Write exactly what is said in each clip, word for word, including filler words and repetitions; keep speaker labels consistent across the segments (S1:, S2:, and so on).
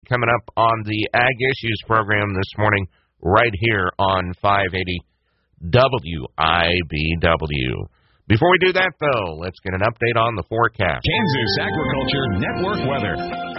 S1: coming up on the Ag Issues program this morning right here on five eighty W I B W. Before we do that, though, let's get an update on the forecast.
S2: Kansas Agriculture Network weather.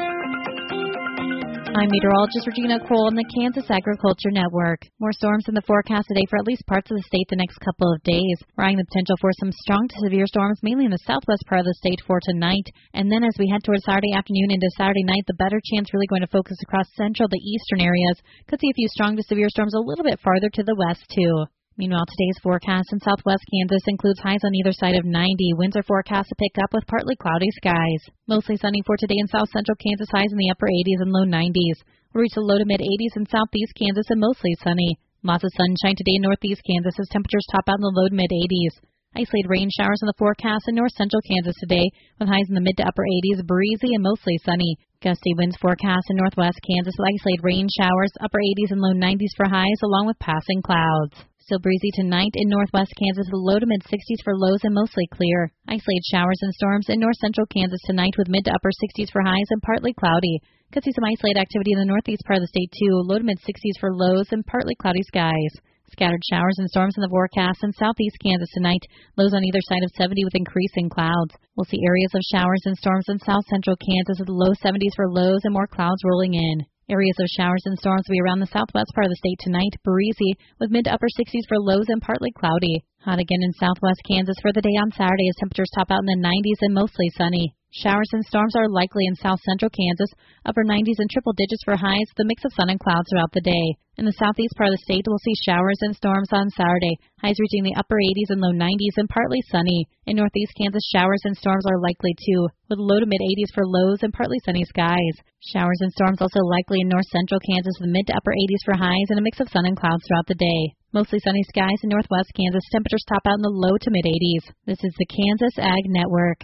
S3: I'm meteorologist Regina Kroll on the Kansas Agriculture Network. More storms in the forecast today for at least parts of the state the next couple of days. We're eyeing the potential for some strong to severe storms, mainly in the southwest part of the state for tonight. And then as we head towards Saturday afternoon into Saturday night, the better chance really going to focus across central to eastern areas. Could see a few strong to severe storms a little bit farther to the west, too. Meanwhile, today's forecast in southwest Kansas includes highs on either side of ninety. Winds are forecast to pick up with partly cloudy skies. Mostly sunny for today in south central Kansas, highs in the upper eighties and low nineties. We'll reach the low to mid eighties in southeast Kansas and mostly sunny. Lots of sunshine today in northeast Kansas as temperatures top out in the low to mid eighties. Isolated rain showers in the forecast in north central Kansas today with highs in the mid to upper eighties, breezy and mostly sunny. Gusty winds forecast in northwest Kansas with isolated rain showers, upper eighties and low nineties for highs along with passing clouds. Still breezy tonight in northwest Kansas with low to mid sixties for lows and mostly clear. Isolated showers and storms in north central Kansas tonight with mid to upper sixties for highs and partly cloudy. Could see some isolated activity in the northeast part of the state too. Low to mid sixties for lows and partly cloudy skies. Scattered showers and storms in the forecast in southeast Kansas tonight. Lows on either side of seventy with increasing clouds. We'll see areas of showers and storms in south central Kansas with low seventies for lows and more clouds rolling in. Areas of showers and storms will be around the southwest part of the state tonight, breezy, with mid to upper sixties for lows and partly cloudy. Hot again in southwest Kansas for the day on Saturday as temperatures top out in the nineties and mostly sunny. Showers and storms are likely in south central Kansas, upper nineties and triple digits for highs, the mix of sun and clouds throughout the day. In the southeast part of the state, we'll see showers and storms on Saturday, highs reaching the upper eighties and low nineties and partly sunny. In northeast Kansas, showers and storms are likely too, with low to mid eighties for lows and partly sunny skies. Showers and storms also likely in north central Kansas with mid to upper eighties for highs and a mix of sun and clouds throughout the day. Mostly sunny skies in northwest Kansas, temperatures top out in the low to mid eighties. This is the Kansas Ag Network.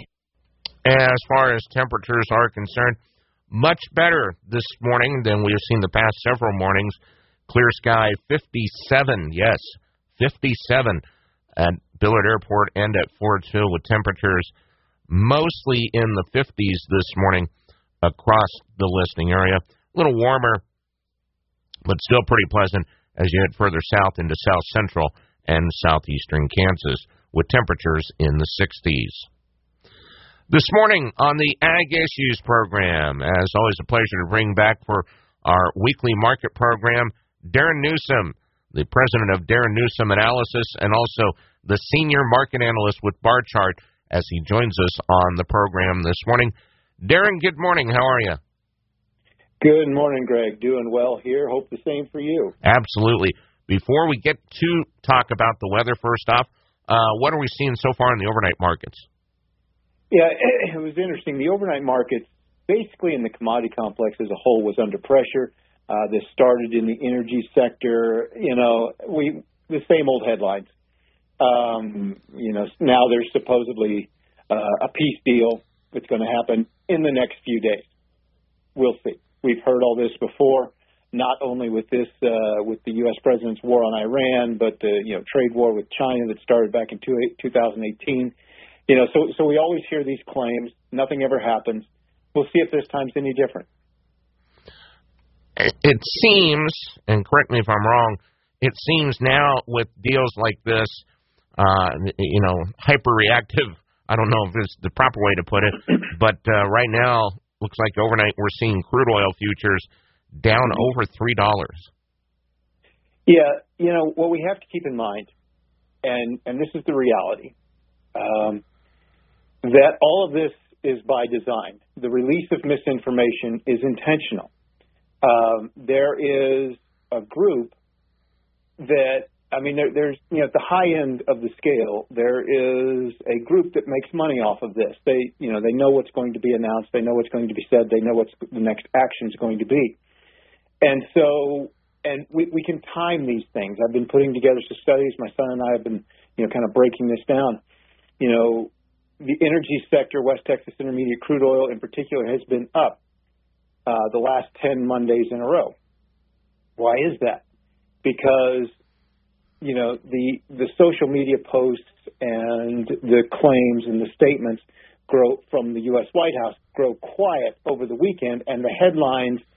S1: As far as temperatures are concerned, much better this morning than we have seen the past several mornings. Clear sky, fifty-seven, yes, fifty-seven at Billard Airport and at Ford's Hill with temperatures mostly in the fifties this morning across the listening area. A little warmer, but still pretty pleasant as you head further south into south central and southeastern Kansas with temperatures in the sixties. This morning on the Ag Issues program, as always a pleasure to bring back for our weekly market program, Darren Newsom, the president of Darren Newsom Analysis and also the senior market analyst with Barchart as he joins us on the program this morning. Darren, good morning. How are you?
S4: Good morning, Greg. Doing well here. Hope the same for you.
S1: Absolutely. Before we get to talk about the weather, first off, uh, what are we seeing so far in the overnight markets?
S4: Yeah, it was interesting. The overnight markets, basically in the commodity complex as a whole, was under pressure. Uh, this started in the energy sector. You know, we the same old headlines. Um, you know, now there's supposedly uh, a peace deal that's going to happen in the next few days. We'll see. We've heard all this before, not only with this, uh, with the U S president's war on Iran, but the you know trade war with China that started back in two thousand eighteen. You know, so so we always hear these claims. Nothing ever happens. We'll see if this time's any different.
S1: It seems, and correct me if I'm wrong, it seems now with deals like this, uh, you know, hyper-reactive, I don't know if it's the proper way to put it, but uh, right now, looks like overnight we're seeing crude oil futures down over three dollars.
S4: Yeah, you know, what we have to keep in mind, and, and this is the reality, um, that all of this is by design. The release of misinformation is intentional. Um, there is a group that, I mean, there, there's, you know, at the high end of the scale, there is a group that makes money off of this. They, you know, they know what's going to be announced. They know what's going to be said. They know what's the next action is going to be. And so, and we, we can time these things. I've been putting together some studies. My son and I have been, you know, kind of breaking this down. You know, the energy sector, West Texas Intermediate crude oil in particular, has been up uh, the last ten Mondays in a row. Why is that? Because, you know, the the social media posts and the claims and the statements grow from the U S White House grow quiet over the weekend, and the headlines